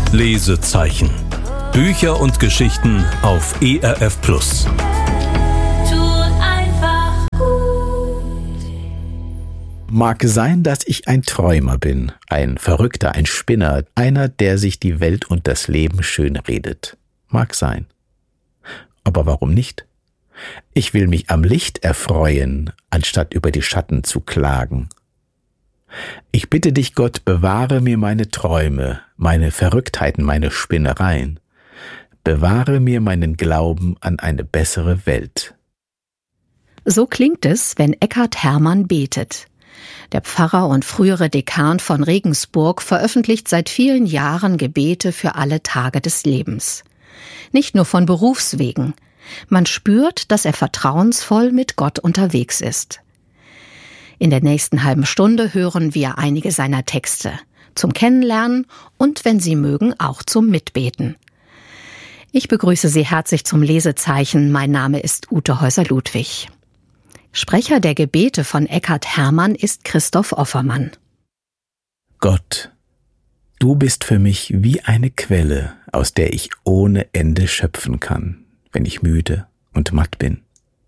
Lesezeichen. Bücher und Geschichten auf ERF Plus. Tut einfach gut. Mag sein, dass ich ein Träumer bin, ein Verrückter, ein Spinner, einer, der sich die Welt und das Leben schönredet. Mag sein. Aber warum nicht? Ich will mich am Licht erfreuen, anstatt über die Schatten zu klagen. Ich bitte dich, Gott, bewahre mir meine Träume, meine Verrücktheiten, meine Spinnereien. Bewahre mir meinen Glauben an eine bessere Welt. So klingt es, wenn Eckhard Hermann betet. Der Pfarrer und frühere Dekan von Regensburg veröffentlicht seit vielen Jahren Gebete für alle Tage des Lebens. Nicht nur von Berufswegen. Man spürt, dass er vertrauensvoll mit Gott unterwegs ist. In der nächsten halben Stunde hören wir einige seiner Texte. Zum Kennenlernen und, wenn Sie mögen, auch zum Mitbeten. Ich begrüße Sie herzlich zum Lesezeichen. Mein Name ist Ute Häuser-Ludwig. Sprecher der Gebete von Eckhard Hermann ist Christoph Offermann. Gott, du bist für mich wie eine Quelle, aus der ich ohne Ende schöpfen kann, wenn ich müde und matt bin.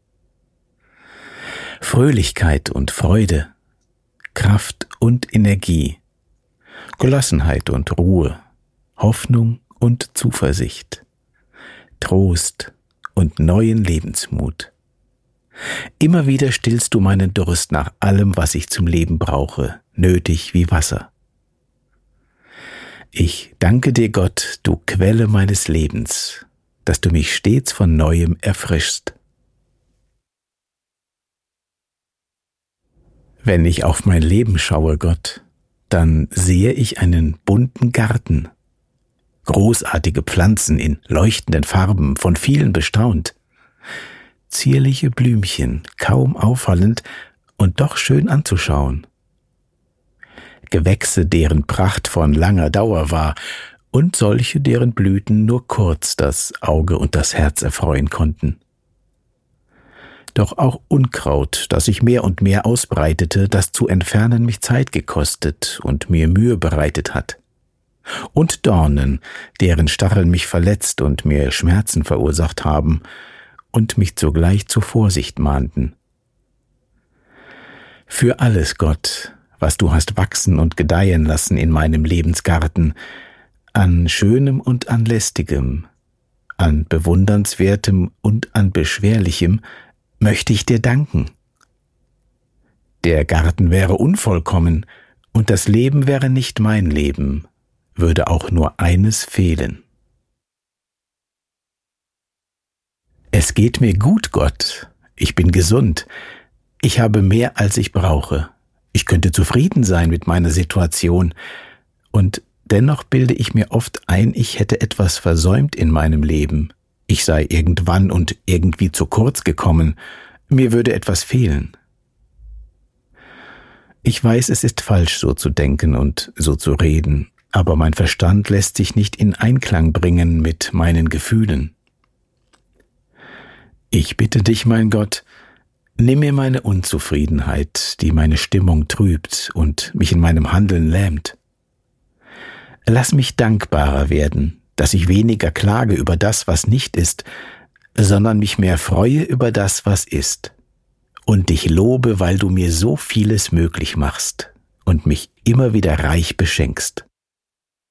Fröhlichkeit und Freude, Kraft und Energie, Gelassenheit und Ruhe, Hoffnung und Zuversicht, Trost und neuen Lebensmut. Immer wieder stillst du meinen Durst nach allem, was ich zum Leben brauche, nötig wie Wasser. Ich danke dir, Gott, du Quelle meines Lebens, dass du mich stets von Neuem erfrischst. Wenn ich auf mein Leben schaue, Gott, dann sehe ich einen bunten Garten. Großartige Pflanzen in leuchtenden Farben, von vielen bestaunt. Zierliche Blümchen, kaum auffallend und doch schön anzuschauen. Gewächse, deren Pracht von langer Dauer war, und solche, deren Blüten nur kurz das Auge und das Herz erfreuen konnten. Doch auch Unkraut, das sich mehr und mehr ausbreitete, das zu entfernen mich Zeit gekostet und mir Mühe bereitet hat. Und Dornen, deren Stacheln mich verletzt und mir Schmerzen verursacht haben und mich zugleich zur Vorsicht mahnten. Für alles, Gott, was du hast wachsen und gedeihen lassen in meinem Lebensgarten, an Schönem und an Lästigem, an Bewundernswertem und an Beschwerlichem, möchte ich dir danken. Der Garten wäre unvollkommen und das Leben wäre nicht mein Leben, würde auch nur eines fehlen. Es geht mir gut, Gott. Ich bin gesund. Ich habe mehr, als ich brauche. Ich könnte zufrieden sein mit meiner Situation. Und dennoch bilde ich mir oft ein, ich hätte etwas versäumt in meinem Leben. Ich sei irgendwann und irgendwie zu kurz gekommen. Mir würde etwas fehlen. Ich weiß, es ist falsch, so zu denken und so zu reden, aber mein Verstand lässt sich nicht in Einklang bringen mit meinen Gefühlen. Ich bitte dich, mein Gott, nimm mir meine Unzufriedenheit, die meine Stimmung trübt und mich in meinem Handeln lähmt. Lass mich dankbarer werden, dass ich weniger klage über das, was nicht ist, sondern mich mehr freue über das, was ist, und dich lobe, weil du mir so vieles möglich machst und mich immer wieder reich beschenkst.